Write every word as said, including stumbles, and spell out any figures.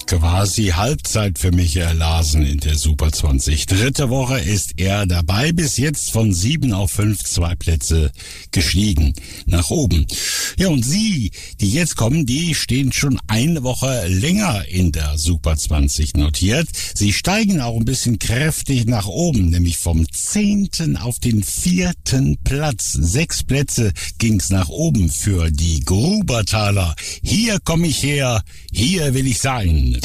Quasi Halbzeit für Michael Larsen in der Super zwanzig. Dritte Woche ist er dabei, bis jetzt von sieben auf fünf, zwei Plätze gestiegen, nach oben. Ja, und Sie, die jetzt kommen, die stehen schon eine Woche länger in der Super zwanzig notiert. Sie steigen auch ein bisschen kräftig nach oben, nämlich vom zehnten auf den vierten Platz. Sechs Plätze ging's nach oben für die Grubertaler. Hier komme ich her, hier will ich sein.